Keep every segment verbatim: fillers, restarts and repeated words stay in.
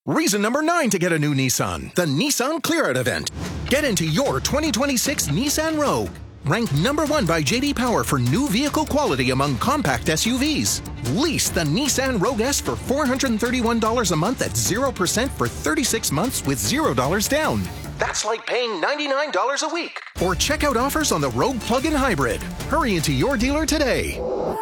Reason number nine to get a new Nissan, the Nissan Clear Out event. Get into your twenty twenty-six Nissan Rogue. Ranked number one by J D Power for new vehicle quality among compact S U Vs. Lease the Nissan Rogue S for four hundred thirty-one dollars a month at zero percent for thirty-six months with zero dollars down. That's like paying ninety-nine dollars a week. Or check out offers on the Rogue Plug-in Hybrid. Hurry into your dealer today.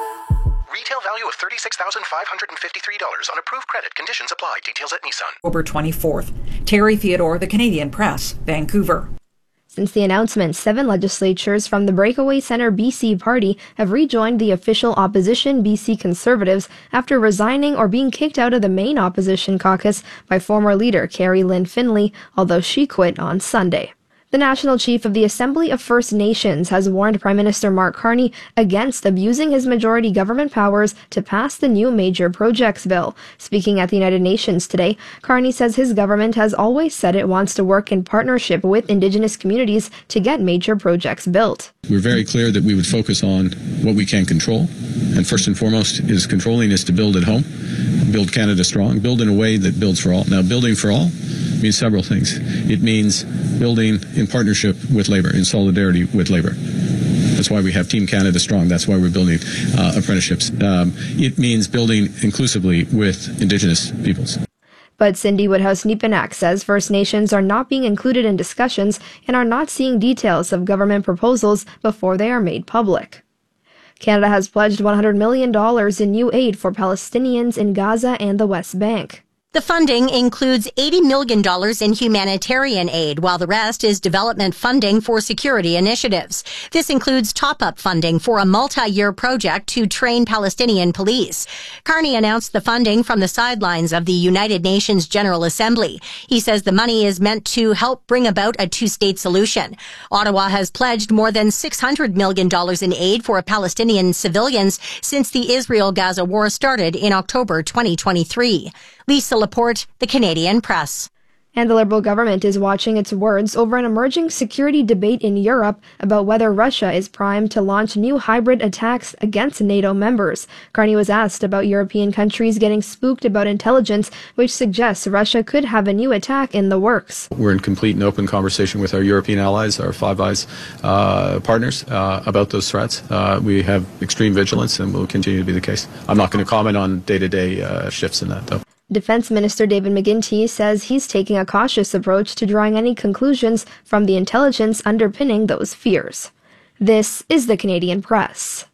Retail value of thirty-six thousand five hundred fifty-three dollars on approved credit. Conditions apply. Details at Nissan. October twenty-fourth. Terry Theodore, The Canadian Press, Vancouver. Since the announcement, seven legislatures from the Breakaway Centre B C Party have rejoined the official opposition B C Conservatives after resigning or being kicked out of the main opposition caucus by former leader Carrie Lynn Finley, although she quit on Sunday. The National Chief of the Assembly of First Nations has warned Prime Minister Mark Carney against abusing his majority government powers to pass the new Major Projects Bill. Speaking at the United Nations today, Carney says his government has always said it wants to work in partnership with Indigenous communities to get major projects built. We're very clear that we would focus on what we can control, and first and foremost is controlling is to build at home, build Canada strong, build in a way that builds for all. Now, building for all means several things. It means building in partnership with Labour, in solidarity with Labour. That's why we have Team Canada Strong. That's why we're building uh, apprenticeships. Um, it means building inclusively with Indigenous peoples. But Cindy Woodhouse-Nepenak says First Nations are not being included in discussions and are not seeing details of government proposals before they are made public. Canada has pledged one hundred million dollars in new aid for Palestinians in Gaza and the West Bank. The funding includes eighty million dollars in humanitarian aid, while the rest is development funding for security initiatives. This includes top-up funding for a multi-year project to train Palestinian police. Carney announced the funding from the sidelines of the United Nations General Assembly. He says the money is meant to help bring about a two-state solution. Ottawa has pledged more than six hundred million dollars in aid for Palestinian civilians since the Israel-Gaza war started in October twenty twenty-three. Lisa Laporte, The Canadian Press. And the Liberal government is watching its words over an emerging security debate in Europe about whether Russia is primed to launch new hybrid attacks against NATO members. Carney was asked about European countries getting spooked about intelligence, which suggests Russia could have a new attack in the works. We're in complete and open conversation with our European allies, our Five Eyes uh, partners, uh, about those threats. Uh, we have extreme vigilance and will continue to be the case. I'm not going to comment on day-to-day uh, shifts in that, though. Defense Minister David McGuinty says he's taking a cautious approach to drawing any conclusions from the intelligence underpinning those fears. This is the Canadian Press.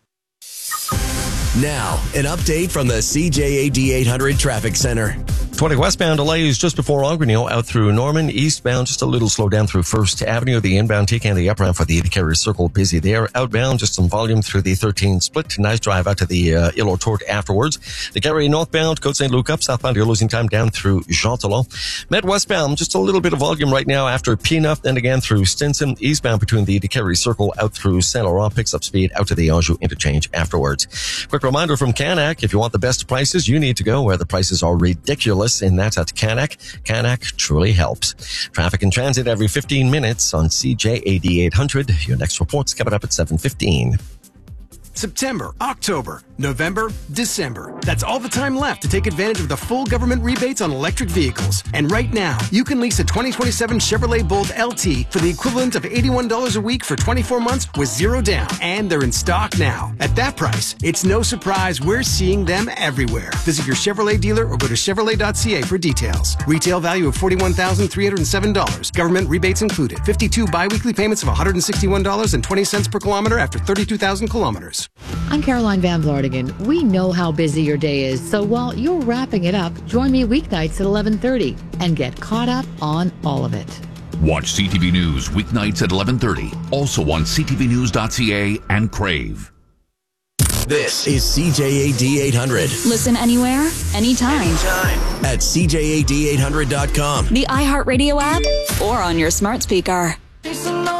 Now, an update from the C J A D eight hundred Traffic Center. twenty westbound delays just before Ogreniel out through Norman. Eastbound, just a little slow down through First Avenue. The inbound taking the up ramp for the Carrier Circle busy there. Outbound, just some volume through the thirteen split. Nice drive out to the uh, Ilo Tort afterwards. The Carrier northbound, Côte Saint Luc up. Southbound, you're losing time down through Jean Talon. Met westbound, just a little bit of volume right now after Peanut, then again through Stinson. Eastbound between the Carrier Circle out through Saint Laurent. Picks up speed out to the Anjou interchange afterwards. Quick reminder from Canac, if you want the best prices, you need to go where the prices are ridiculous, and that's at Canac. Canac truly helps. Traffic and transit every fifteen minutes on C J A D eight hundred. Your next report's coming up at seven fifteen. September, October, November, December. That's all the time left to take advantage of the full government rebates on electric vehicles. And right now, you can lease a twenty twenty-seven Chevrolet Bolt L T for the equivalent of eighty-one dollars a week for twenty-four months with zero down. And they're in stock now. At that price, it's no surprise we're seeing them everywhere. Visit your Chevrolet dealer or go to Chevrolet dot C A for details. Retail value of forty-one thousand three hundred seven dollars. Government rebates included. fifty-two biweekly payments of one hundred sixty-one dollars and twenty cents per kilometer after thirty-two thousand kilometers. I'm Caroline Van Vlartigan. We know how busy your day is, so while you're wrapping it up, join me weeknights at eleven thirty and get caught up on all of it. Watch C T V News weeknights at eleven thirty, also on C T V news dot C A and Crave. This is C J A D eight hundred. Listen anywhere, anytime. Anytime. At C J A D eight hundred dot com. The iHeartRadio app, or on your smart speaker.